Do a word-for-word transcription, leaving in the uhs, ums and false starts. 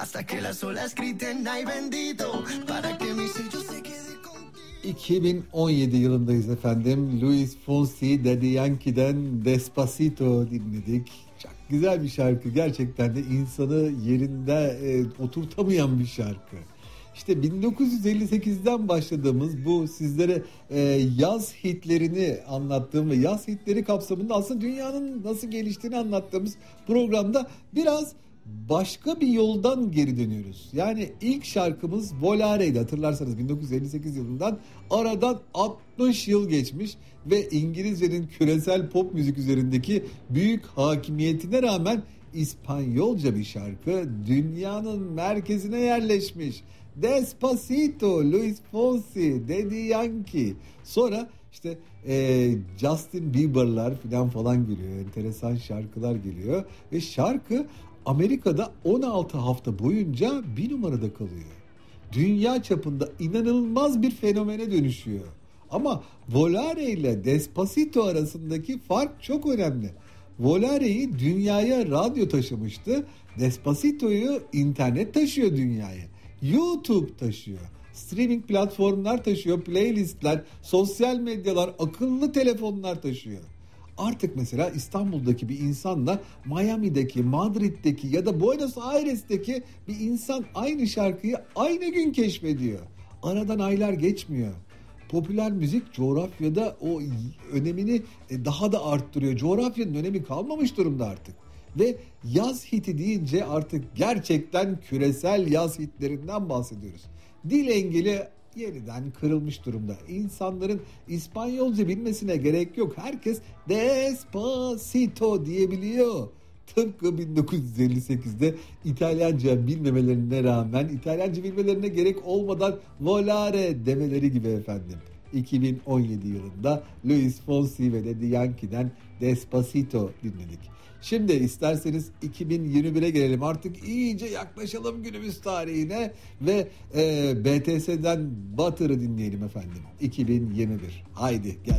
hasta que las olas griten ay bendito para que mi sello se quede contigo. iki bin on yedi yılındayız efendim. Luis Fonsi, Daddy Yankee'den Despacito dinledik. Çok güzel bir şarkı. Gerçekten de insanı yerinde e, oturtamayan bir şarkı. İşte bin dokuz yüz elli sekizden başladığımız bu sizlere e, yaz hitlerini anlattığım ve yaz hitleri kapsamında aslında dünyanın nasıl geliştiğini anlattığımız programda biraz başka bir yoldan geri dönüyoruz. Yani ilk şarkımız Volare'ydi, hatırlarsanız bin dokuz yüz elli sekiz yılından aradan altmış yıl geçmiş ve İngilizcenin küresel pop müzik üzerindeki büyük hakimiyetine rağmen İspanyolca bir şarkı dünyanın merkezine yerleşmiş. Despacito, Luis Fonsi, Daddy Yankee. Sonra işte e, Justin Bieber'lar falan falan geliyor. Enteresan şarkılar geliyor. Ve şarkı Amerika'da on altı hafta boyunca bir numarada kalıyor. Dünya çapında inanılmaz bir fenomene dönüşüyor. Ama Volare ile Despacito arasındaki fark çok önemli. Volare'yi dünyaya radyo taşımıştı. Despacito'yu internet taşıyor dünyaya. YouTube taşıyor. Streaming platformlar taşıyor. Playlistler, sosyal medyalar, akıllı telefonlar taşıyor. Artık mesela İstanbul'daki bir insanla Miami'deki, Madrid'deki ya da Buenos Aires'teki bir insan aynı şarkıyı aynı gün keşfediyor. Aradan aylar geçmiyor. Popüler müzik coğrafyada o önemini daha da arttırıyor. Coğrafyanın önemi kalmamış durumda artık. Ve yaz hiti deyince artık gerçekten küresel yaz hitlerinden bahsediyoruz. Dil engeli yeniden kırılmış durumda. İnsanların İspanyolca bilmesine gerek yok. Herkes Despacito diyebiliyor. Tıpkı bin dokuz yüz elli sekizde İtalyanca bilmemelerine rağmen İtalyanca bilmelerine gerek olmadan Volare demeleri gibi efendim. iki bin on yedi yılında Luis Fonsi ve Daddy Yankee'den Despacito dinledik. Şimdi isterseniz iki bin yirmi bire gelelim. Artık iyice yaklaşalım günümüz tarihine ve e, B T S'den Butter'ı dinleyelim efendim. iki bin yirmi bir. Haydi gel.